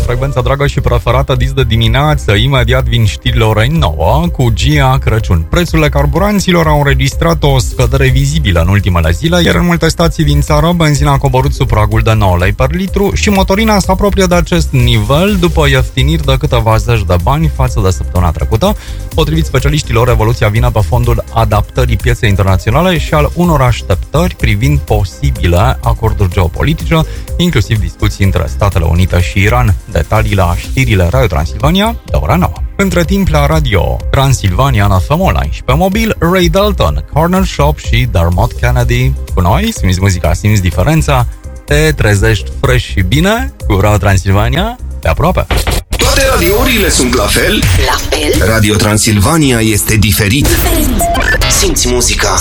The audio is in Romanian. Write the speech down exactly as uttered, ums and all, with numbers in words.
frecvența dragă și preferată dis de dimineață. Imediat vin știrile orei nouă cu Gia Crăciun. Prețurile carburanților au înregistrat o scădere vizibilă în ultimele zile, iar în multe stații din țară benzina a coborât sub pragul de nouă lei per litru și motorina se apropie de acest nivel după ieftiniri de câteva zeci de bani față de săptămâna trecută. Potrivit specialiștilor, evoluția vine pe fondul adaptării pieței internaționale și al unor așteptări privind posibile acorduri geopolitice, inclusiv discuții între Statele Unite și Iran. Detalii la știrile Radio Transilvania de ora nouă. Între timp la Radio Transilvania în F M Online și pe mobil, Ray Dalton, Corner Shop și Dermot Kennedy. Cu noi, simți muzica, simți diferența, te trezești fresh și bine cu Radio Transilvania de aproape. Toate radiourile sunt la fel? La fel? Radio Transilvania este diferit. Diferit. Simți muzica,